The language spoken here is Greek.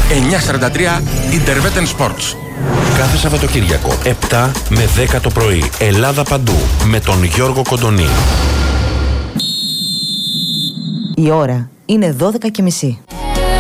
943 Interveten Sports. Κάθε Σαββατοκύριακο 7 με 10 το πρωί. Ελλάδα παντού με τον Γιώργο Κοντονή. Η ώρα είναι 12:30.